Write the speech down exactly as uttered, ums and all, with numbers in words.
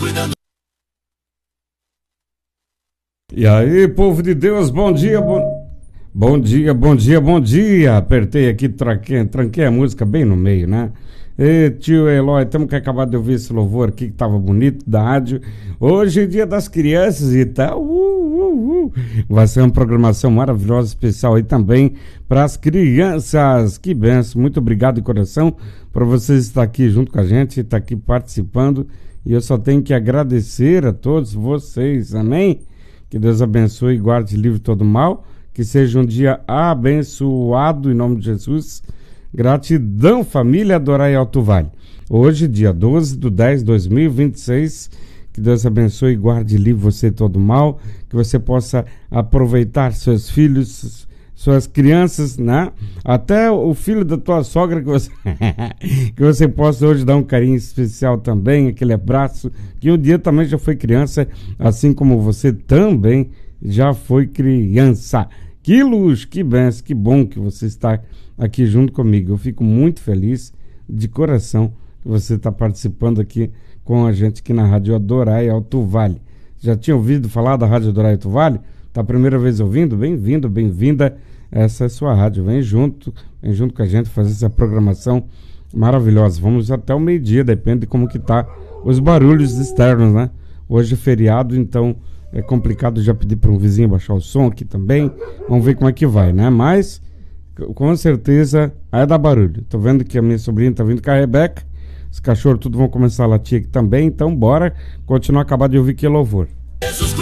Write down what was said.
E aí, povo de Deus, bom dia, bom... Bom dia, bom dia, bom dia. Apertei aqui, tranquei, tranquei a música bem no meio, né? E tio Eloy, temos que acabar de ouvir esse louvor aqui que tava bonito da rádio. Hoje é dia das crianças e tal. Uh, uh, uh. Vai ser uma programação maravilhosa, especial aí também para as crianças. Que benção. Muito obrigado de coração por vocês estar aqui junto com a gente, estar aqui participando. E eu só tenho que agradecer a todos vocês. Amém? Que Deus abençoe e guarde livre todo mal. Que seja um dia abençoado em nome de Jesus. Gratidão, família Adorai Alto Vale. Hoje, dia doze de dez de dois mil e vinte e seis. Que Deus abençoe e guarde livre você todo mal. Que você possa aproveitar seus filhos, suas crianças, né? Até o filho da tua sogra que você, que você possa hoje dar um carinho especial também, aquele abraço. Que um dia também já foi criança, assim como você também já foi criança. Que luz, que benção, que bom que você está aqui junto comigo. Eu fico muito feliz de coração que você está participando aqui com a gente aqui na Rádio Adorai Alto Vale. Já tinha ouvido falar da Rádio Adorai Alto Vale? Está a primeira vez ouvindo? Bem-vindo, bem-vinda. Essa é a sua rádio. Vem junto, vem junto com a gente fazer essa programação maravilhosa. Vamos até o meio-dia, depende de como que tá os barulhos externos, né? Hoje é feriado, então é complicado já pedir para um vizinho baixar o som aqui também. Vamos ver como é que vai, né? Mas, com certeza, aí dá barulho. Tô vendo que a minha sobrinha tá vindo com a Rebeca. Os cachorros tudo vão começar a latir aqui também. Então, bora continuar, acabar de ouvir que louvor.